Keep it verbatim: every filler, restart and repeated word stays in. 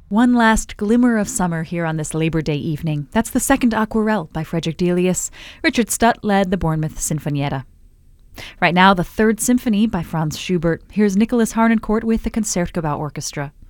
One last glimmer of summer here on this Labor Day evening. That's the second Aquarelle by Frederick Delius. Richard Stutt led the Bournemouth Sinfonietta. Right now, the Third Symphony by Franz Schubert. Here's Nicholas Harnoncourt with the Concertgebouw Orchestra.